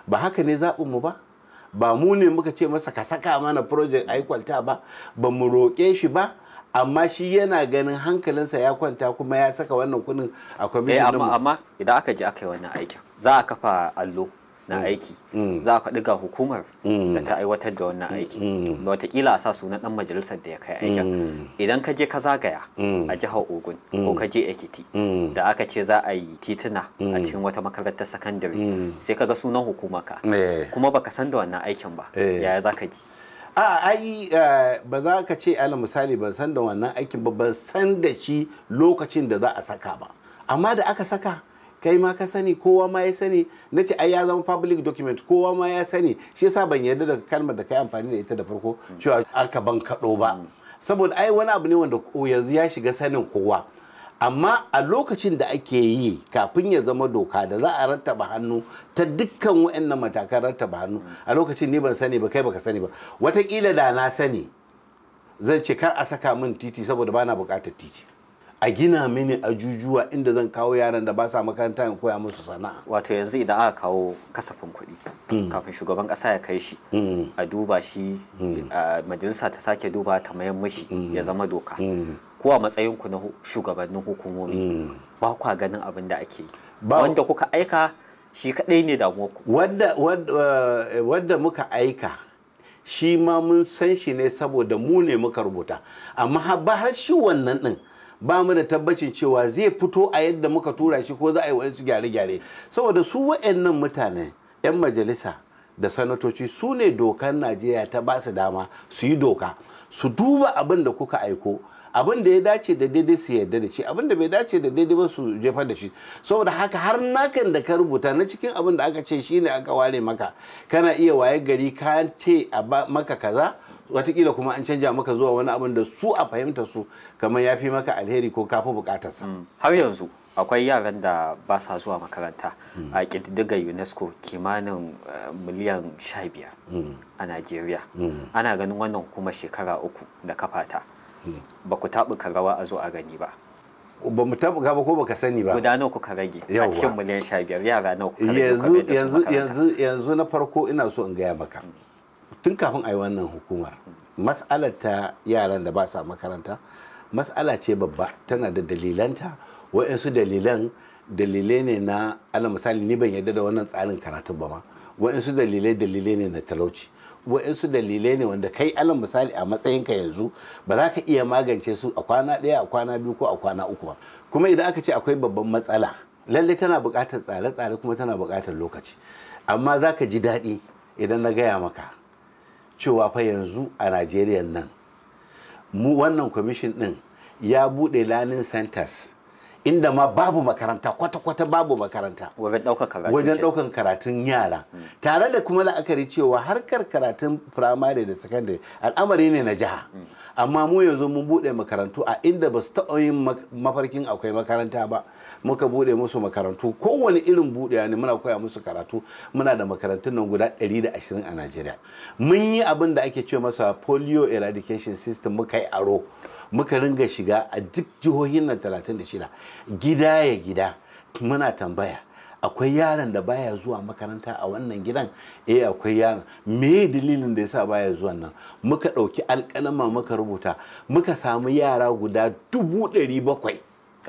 ba haka ne zaɓinmu ba mu ne muka ce masa ka saka mana project a yi kwalta ba mu roƙe shi ba, amma shi yana ganin hankalinsa ya kwanta kuma ya saka wannan kuɗin a kwamishin amma idan aka je aka yi wannan aikin za a kafa allo na aiki, za a faɗi ga hukumar da ta aiwatar da wannan aiki, watakila a sa sunan ɗan majalisar da ya kai aikin. Idan ka je ka zagaya a jihar Ogun ko ka je Ekiti da aka ce za a yi tituna a cikin wata makarantar sakandare, sai ka ga sunan hukumarka kuma baka san da wannan aikin ba, yaya za ka ji? Ba za ka ce ala misali ban san da wannan aikin ba, ban san da shi lokacin da za a saka ba, amma da aka saka kai ma ka sani, kowa ma ya sani. Na ce ai ya zama public document, kowa ma ya sani. Shi yasa ban yarda da kalmar da kai amfani da ita da farko cewa aka ban kaɗo ba, saboda ai wani abu ne wanda yanzu ya shiga sanin kowa. Amma a lokacin da ake yi kafin ya zama doka da za a rattaba hannu ta dukkan waɗannan matakan rattaba hannu, a lokacin ni ban sani ba, kai baka sani ba. Wataƙila da na sani zan ce kar a saka min titi saboda bana buƙatar titi, a gina mini ajujuwa inda zan kawo yaran da ba sa makaranta in koya musu sana'a. Wato yanzu idan aka kawo kasafin kuɗi kafin shugaban ƙasa ya kai shi a duba shi, majalisa ta sake duba ta mayan mashi ya zama doka, ko a matsayin ku na shugabannin hukumomi ba kwa ganin abin da ake yi, wanda kuka aika shi kaɗai ne damuwarku? Wadda muka aika shi ma mun san shi ne saboda mu ne muka rubuta, amma har shi wannan ɗin ba mu da tabbacin cewa zai fito a yadda muka tura shi ko za a yi wasu gyare-gyare, saboda su wa'annan mutane 'yan majalisa da sanatoci su ne dokar Najeriya ta ba su dama su yi doka, su duba abin da kuka aiko, abin da ya dace da daidai su yarda da shi, abin da bai dace da daidai ba su jefar da shi. Saboda haka har nakan da ka rubuta na cikin abin da aka ce shine aka ware maka, kana iya waye gari ka ce a maka kaza, watakila kuma an canja maka zuwa wani abin da su a fahimta su kamar ya fi maka alheri ko kafi bukatarsa. Har yanzu akwai yaran da ba sa zuwa makaranta. A ƙididdigar UNESCO kimanin miliyan 15 a Najeriya. Ana ganin wannan hukumar shekara 3 da kafata. Ba ku taɓuka rawa a zo a gani ba. Ba mu taɓuka ba ko baka sani ba. Guda nawa kuka rage a cikin miliyan 15 yara nawa kuka rage? Yanzu na farko ina so in gaya maka. Tun kafin a yi wannan hukumar, mas'alar ta yaran da ba sa makaranta mas'ala ce babba, tana da dalilanta. Waɗansu dalilai ne na ala misali ni ban yarda da wannan tsarin karatun ba ma. Waɗansu dalilai ne na talauci, waɗansu dalilai ne wanda kai ala misali a matsayinka yanzu ba za ka iya magance su a kwana ɗaya, a kwana biyu ko a kwana uku ba. Kuma idan aka ce akwai babban matsala, lallai tana buƙatar tsare-tsare kuma tana buƙatar lokaci. Amma za ka ji daɗi idan na gaya maka cewa fa yanzu a Najeriya nan mu wannan kwamishin din ya bude learning centers inda ma babu makaranta, kwata-kwata babu makaranta wajen ɗaukar karatun yara, tare da kuma la'akari cewa harkar karatun firamare da sakandare al'amari ne na jiha. Amma mu yanzu mun bude makarantu a inda ba su taɓa yin mafarkin akwai makaranta ba, muka bude musu makarantu kowane irin budewa ne, muna koya musu karatu. Muna da makarantun nan guda 120 a Najeriya. Mun yi abin da ake ce masa polio eradication system, muka yi aro, muka ringa shiga a duk jihohin nan 36 gida ya gida, muna tambaya akwai yaron da baya zuwa makaranta a wannan gidan? Akwai yaron. Me dalilin da yasa baya zuwa nan? Muka ɗauki alƙalama muka rubuta, muka samu yara guda 700,000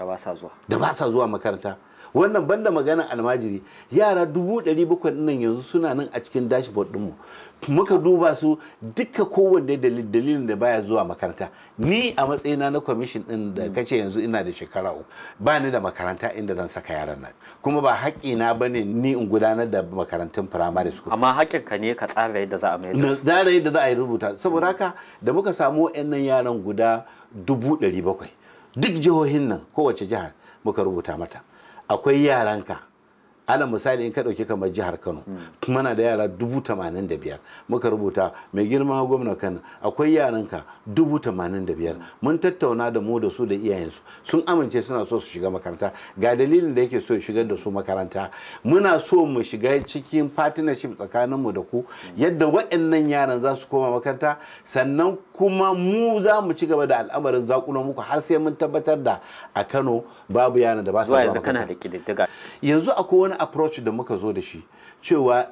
da ba sa zuwa makaranta. Wannan banda maganar almajiri, yara 700,000 nan yanzu suna nan a cikin dashboard ɗinmu. Muka duba su duka, kowanne dalilin da baya zuwa makaranta. Ni a matsayina na kwamishin ɗin da kace yanzu ina da shekara 3, ba ni da makaranta inda zan saka yaran nan, kuma ba haƙƙina ba ne ni in gudanar da makarantun primary school. Amma haƙƙinka ne ka tsara yadda za a mai da su. Tsara yadda za a yi rubuta. Saboda haka da muka samu waɗannan yaran guda 700,000, duk jihohin nan kowace jihar muka rubuta mata akwai yaranka. Ala misali in ka ɗauki kamar jihar Kano, muna da yara 85,000, muka rubuta mai girma gwamna Kano akwai yaranka 85,000. Mun tattauna da mu da su da iyayensu, sun amince suna so su shiga makaranta, ga dalilin da yake so ya shigar da su makaranta. Muna so mu shiga cikin partnership tsakaninmu da ku yadda waɗannan yaran za su koma makaranta, sannan kuma mu za mu ci gaba da al'amarin zakulo muku har sai mun tabbatar da a Kano babu yaran da ba su zuwa makaranta. Yanzu kana da ƙididdiga. Yanzu akwai wani approach da muka zo da shi cewa